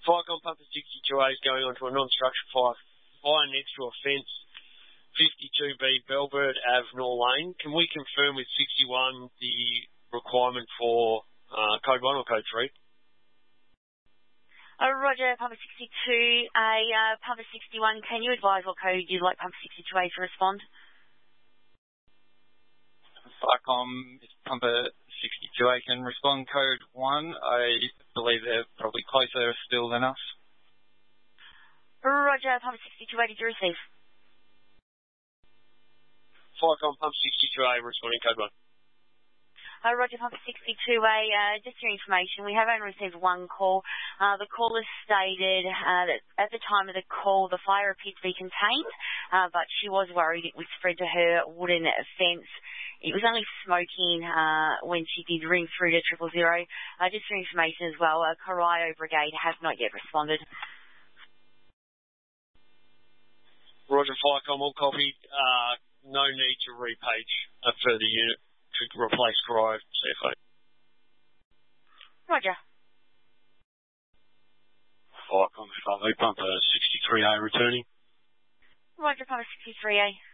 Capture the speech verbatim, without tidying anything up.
Ficon Pumper sixty-two A is going on to a non-structure fire fire next to a fence, fifty-two B Bellbird Ave Nor Lane. Can we confirm with sixty-one the requirement for uh, code one or code three? Uh, Roger, Pumper sixty-two A, uh, Pumper sixty-one, can you advise what code you'd like Pumper sixty-two A to respond? Ficon, if Pumper sixty-two A can respond code one. I believe they're probably closer still than us. Roger, Pumper sixty-two A, did you receive? Ficon Pumper sixty-two A responding code one. Uh, Roger, Pumper sixty-two A, uh, just for your information, we have only received one call. Uh, the caller stated uh, that at the time of the call, the fire appeared to be contained, uh, but she was worried it would spread to her wooden fence. It was only smoking uh, when she did ring through to triple zero. Uh, just for information as well, uh, Corio Brigade have not yet responded. Roger, Ficon, all copied. Uh, no need to repage a further unit to replace Corio C F O. Roger. Ficon, Pumper sixty-three A returning. Roger, Pumper sixty-three A.